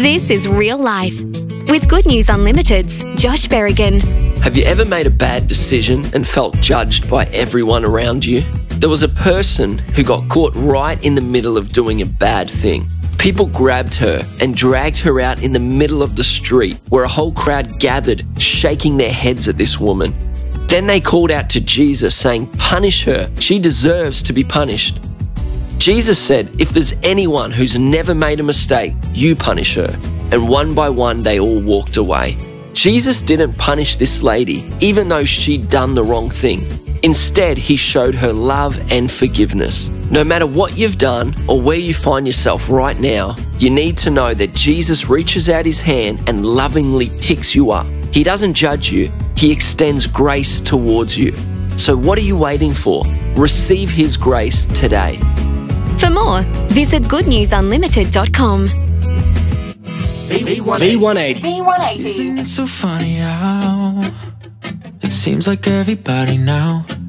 This is Real Life with Good News Unlimited's Josh Berrigan. Have you ever made a bad decision and felt judged by everyone around you? There was a person who got caught right in the middle of doing a bad thing. People grabbed her and dragged her out in the middle of the street where a whole crowd gathered, shaking their heads at this woman. Then they called out to Jesus saying, "Punish her. She deserves to be punished." Jesus said, if there's anyone who's never made a mistake, you punish her. And one by one, they all walked away. Jesus didn't punish this lady, even though she'd done the wrong thing. Instead, he showed her love and forgiveness. No matter what you've done or where you find yourself right now, you need to know that Jesus reaches out his hand and lovingly picks you up. He doesn't judge you, he extends grace towards you. So what are you waiting for? Receive his grace today. For more, visit goodnewsunlimited.com. V180. Isn't it so funny how it seems like everybody now